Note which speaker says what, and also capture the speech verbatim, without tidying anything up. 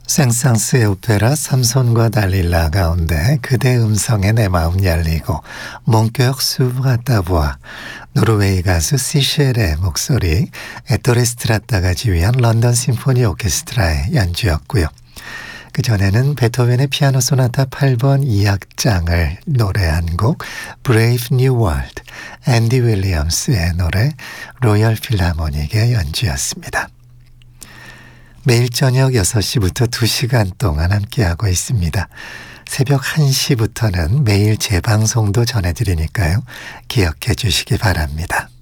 Speaker 1: 생상스의 오페라 삼손과 달릴라 가운데 그대 음성에 내 마음 열리고 몽크eur s'ouvre à ta voix, 노르웨이 가수 시셸의 목소리, 에토레 스트라타가 지휘한 런던 심포니 오케스트라의 연주였고요. 그 전에는 베토벤의 피아노 소나타 팔 번 이 악장을 노래한 곡 Brave New World, 앤디 윌리엄스의 노래 로열 필하모닉의 연주였습니다. 매일 저녁 여섯 시부터 두 시간 동안 함께하고 있습니다. 새벽 한 시부터는 매일 재방송도 전해드리니까요. 기억해 주시기 바랍니다.